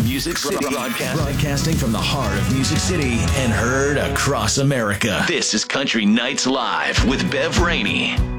Music City, broadcasting from the heart of Music City and heard across America. This is Country Nights Live with Bev Rainey.